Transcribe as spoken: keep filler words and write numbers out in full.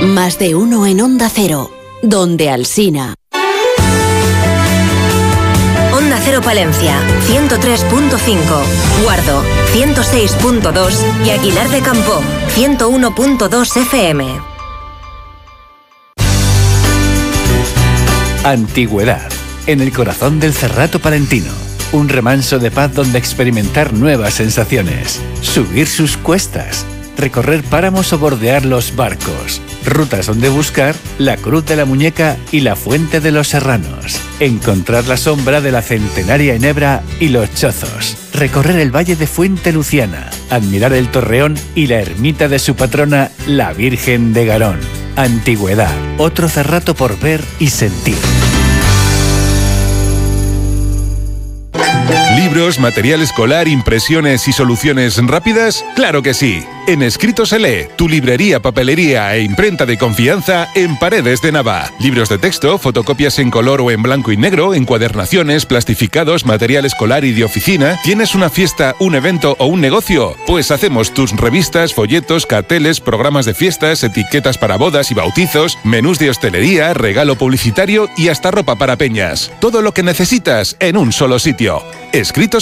Más de uno en Onda Cero, donde Alsina. Onda Cero Palencia, ciento tres punto cinco, Guardo, ciento seis punto dos y Aguilar de Campoo, ciento uno punto dos F M. Antigüedad, en el corazón del Cerrato Palentino. Un remanso de paz donde experimentar nuevas sensaciones. Subir sus cuestas, recorrer páramos o bordear los barcos. Rutas donde buscar la Cruz de la Muñeca y la Fuente de los Serranos. Encontrar la sombra de la centenaria Enebra y los Chozos. Recorrer el valle de Fuente Luciana. Admirar el Torreón y la ermita de su patrona, la Virgen de Garón. Antigüedad, otro Cerrato por ver y sentir. ¿Libros, material escolar, impresiones y soluciones rápidas? ¡Claro que sí! En Escrito se lee, tu librería, papelería e imprenta de confianza en Paredes de Nava. Libros de texto, fotocopias en color o en blanco y negro, encuadernaciones, plastificados, material escolar y de oficina. ¿Tienes una fiesta, un evento o un negocio? Pues hacemos tus revistas, folletos, carteles, programas de fiestas, etiquetas para bodas y bautizos, menús de hostelería, regalo publicitario y hasta ropa para peñas. Todo lo que necesitas en un solo sitio. Escrito